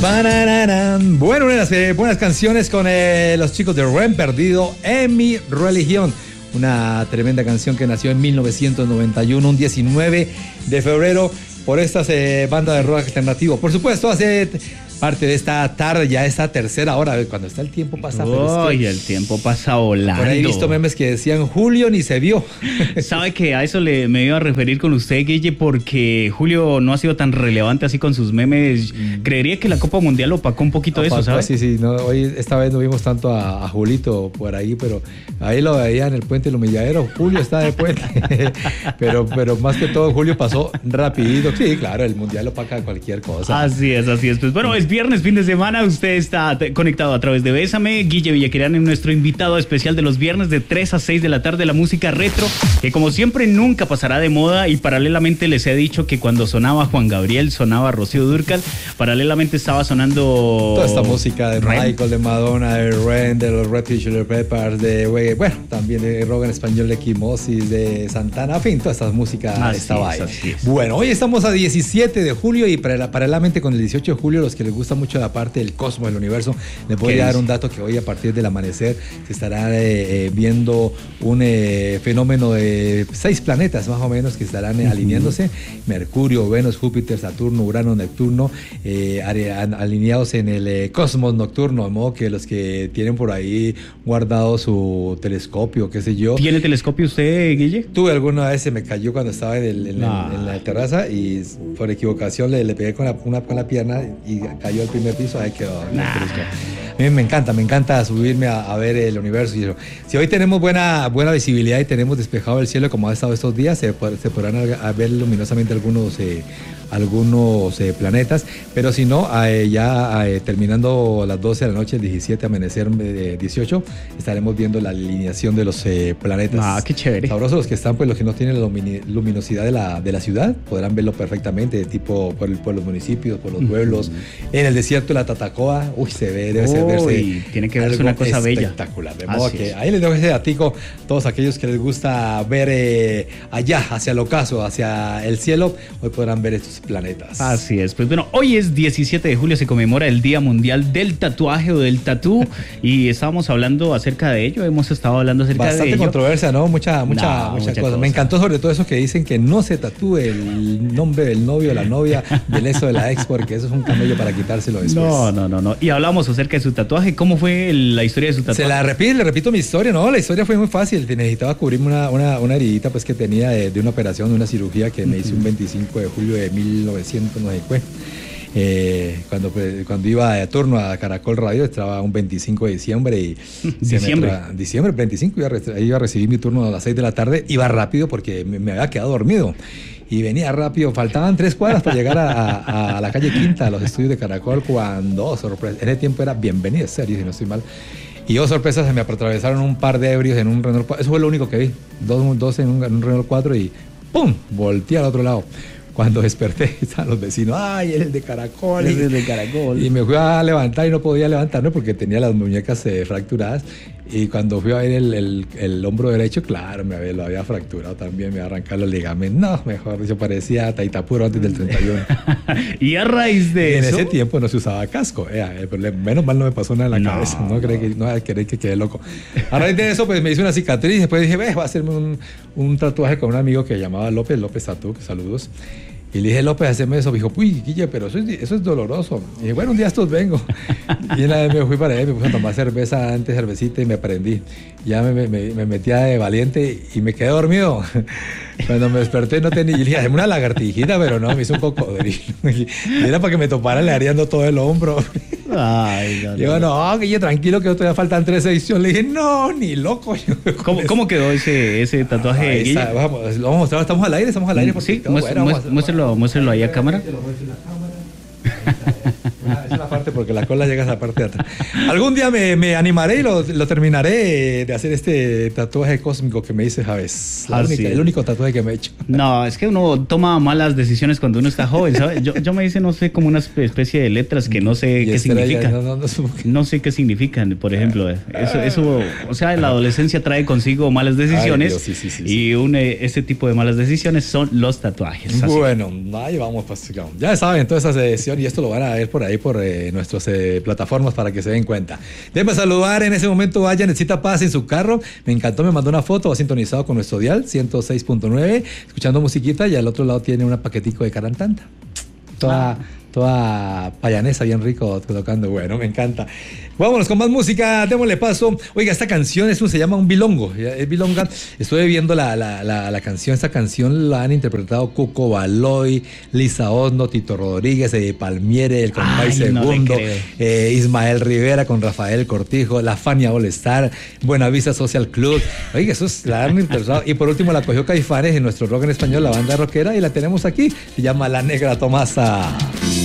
Bueno, unas buenas canciones con los chicos de Ren Perdido en mi religión. Una tremenda canción que nació en 1991, un 19 de febrero, por estas bandas de rock alternativo. Por supuesto, hace parte de esta tarde, ya esta tercera hora, cuando está el tiempo pasa. Uy, el tiempo pasa volando. Por ahí he visto memes que decían Julio ni se vio. Sabe que a eso me iba a referir con usted, Guille, porque Julio no ha sido tan relevante así con sus memes. Creería que la Copa Mundial opacó un poquito eso, ¿sabes? Sí, no, hoy esta vez no vimos tanto a Julito por ahí, pero ahí lo veía en el puente del Humilladero. Julio está de puente. pero más que todo Julio pasó rapidito. Sí, claro, el Mundial opaca cualquier cosa. Así es. Pues bueno, es viernes, fin de semana, usted está conectado a través de Bésame. Guille Villaquirán es nuestro invitado especial de los viernes de 3 a 6 de la tarde, la música retro, que como siempre nunca pasará de moda, y paralelamente les he dicho que cuando sonaba Juan Gabriel, sonaba Rocío Dúrcal, paralelamente estaba sonando toda esta música de Ren. Michael, de Madonna, de Ren, de los Red Hot Chili Peppers, bueno, también de rock en español de Quimosis, de Santana, en fin, toda esta música estaba ahí. Bueno, hoy estamos a 17 de julio y paralelamente con el 18 de julio, los que les gusta mucho la parte del cosmos, del universo, les voy a dar un dato que hoy a partir del amanecer se estará viendo un fenómeno de 6 planetas más o menos que estarán alineándose: Mercurio, Venus, Júpiter, Saturno, Urano, Neptuno, alineados en el cosmos nocturno, de modo que los que tienen por ahí guardado su telescopio, qué sé yo. ¿Tiene telescopio usted, Guille? Tuve alguna vez, se me cayó cuando estaba en la terraza y por equivocación le pegué con la pierna y cayó al primer piso, ahí quedó. A mí me encanta subirme a ver el universo. Si hoy tenemos buena visibilidad y tenemos despejado el cielo como ha estado estos días, se podrán ver luminosamente algunos planetas, pero si no, terminando las 12 de la noche, el 17, amanecer 18, estaremos viendo la alineación de los planetas. Qué chévere. Sabrosos los que están, pues los que no tienen la luminosidad de la ciudad, podrán verlo perfectamente, tipo por los municipios, por los pueblos. En el desierto de la Tatacoa, debe verse. Tiene que verse una cosa bella. Espectacular. De modo que ahí les dejo ese datico, todos aquellos que les gusta ver allá, hacia el ocaso, hacia el cielo, hoy podrán ver estos planetas. Así es. Pues bueno, hoy es 17 de julio, se conmemora el Día Mundial del Tatuaje o del Tatú, y estábamos hablando acerca de ello, hemos estado hablando acerca de ello. Bastante controversia, ¿no? Mucha cosa. Me encantó sobre todo eso que dicen que no se tatúe el nombre del novio o la novia del eso de la ex, porque eso es un camello para quitárselo después. No. Y hablamos acerca de su tatuaje. ¿Cómo fue la historia de su tatuaje? Le repito mi historia. No, la historia fue muy fácil. Necesitaba cubrirme una heridita pues que tenía de una operación, de una cirugía que me hice un 25 de julio de 1900, no sé qué. Cuando iba de turno a Caracol Radio, estaba un 25 de diciembre y diciembre 25 iba a recibir mi turno a las 6 de la tarde. Iba rápido porque me había quedado dormido y venía rápido, faltaban 3 cuadras para llegar a la calle Quinta, a los estudios de Caracol, cuando, sorpresa, en ese tiempo era Bienvenida Series, si no estoy mal, y sorpresa, se me atravesaron un par de ebrios en un Renault 4, eso fue lo único que vi, dos en un Renault 4 y ¡pum!, volteé al otro lado. Cuando desperté, estaban los vecinos, ¡ay, él es de Caracol! Es de Caracol. Y me fui a levantar y no podía levantarme porque tenía las muñecas fracturadas. Y cuando fui a ver el hombro derecho, claro, lo había fracturado también, me iba a arrancar los ligamentos. No, mejor dicho, parecía Taitapuro antes del 31. Y a raíz de eso... En ese tiempo no se usaba casco. Menos mal no me pasó nada en la cabeza. No creí que quedé loco. A raíz de eso, pues me hice una cicatriz y después dije, voy a hacerme un tatuaje con un amigo que llamaba López Tatú, saludos. Y le dije, López, haceme eso. Me dijo, uy, Guille, pero eso es doloroso. Y dije, bueno, un día estos vengo. Y una vez me fui para allá, me puse a tomar cervecita y me prendí. Ya me metía de valiente y me quedé dormido. Cuando me desperté no tenía... Y le dije, hazme una lagartijita, pero no, me hizo un cocodrilo. Y era para que me topara leareando todo el hombro. Ay, Digo, no, Guille, tranquilo que todavía faltan 3 ediciones. Le dije, no, ni loco. ¿Cómo quedó ese tatuaje, Guille? Vamos a mostrar, estamos al aire. Sí, muéstrelo ahí a cámara. Esa es la parte porque la cola llega a esa parte de atrás. Algún día me animaré y lo terminaré de hacer este tatuaje cósmico que me hice Javes. El único tatuaje que me he hecho. No, es que uno toma malas decisiones cuando uno está joven, ¿sabes? Yo me hice, no sé, como una especie de letras que no sé qué significan. No sé qué significan, por ejemplo. Eso, o sea, la adolescencia trae consigo malas decisiones. Ay, Dios, sí. Y este tipo de malas decisiones son los tatuajes. Así. Bueno, ahí vamos, pues, ya saben, toda esa sesión y esto lo van a ver por ahí, por nuestras plataformas para que se den cuenta. Déjenme saludar en ese momento a Janetcita Paz en su carro. Me encantó, me mandó una foto, va sintonizado con nuestro dial 106.9, escuchando musiquita, y al otro lado tiene una paquetico de carantanta. Toda payanesa, bien rico, tocando. Bueno, me encanta. Vámonos con más música, démosle paso. Oiga, esta canción se llama un bilongo, es bilonga. Estuve viendo la canción. Esta canción la han interpretado Cuco Baloy, Lisa Osno, Tito Rodríguez, Palmiere, el Compay Segundo, Ismael Rivera con Rafael Cortijo, la Fania All Star, Buenavista Social Club. Oiga, eso es la han interpretado. Y por último la cogió Caifanes en nuestro rock en español, la banda rockera, y la tenemos aquí. Se llama La Negra Tomasa.